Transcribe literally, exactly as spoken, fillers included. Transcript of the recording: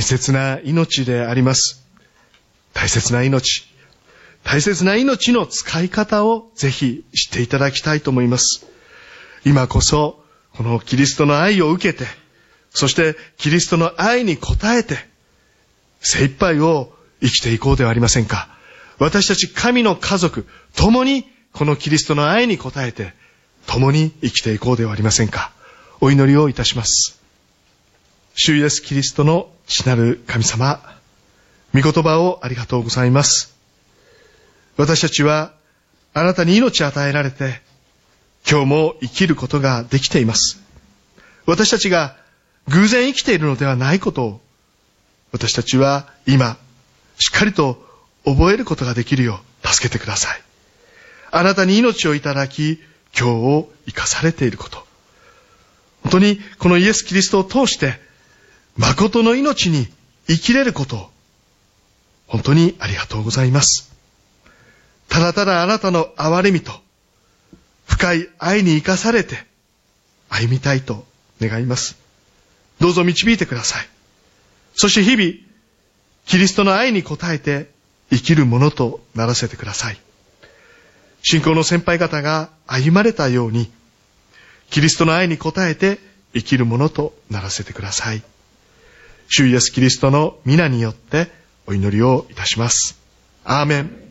切な命であります。大切な命。大切な命の使い方をぜひ知っていただきたいと思います。今こそ、このキリストの愛を受けて、そしてキリストの愛に応えて、精一杯を生きていこうではありませんか。私たち神の家族、共にこのキリストの愛に応えて、共に生きていこうではありませんか。お祈りをいたします。主イエスキリストの父なる神様、御言葉をありがとうございます。私たちはあなたに命を与えられて、今日も生きることができています。私たちが偶然生きているのではないことを、私たちは今、しっかりと覚えることができるよう助けてください。あなたに命をいただき、今日を生かされていること。本当にこのイエス・キリストを通して、誠の命に生きれることを、本当にありがとうございます。ただただあなたの憐れみと、深い愛に生かされて、歩みたいと願います。どうぞ導いてください。そして日々、キリストの愛に応えて生きるものとならせてください。信仰の先輩方が歩まれたように、キリストの愛に応えて生きるものとならせてください。主イエスキリストの皆によってお祈りをいたします。アーメン。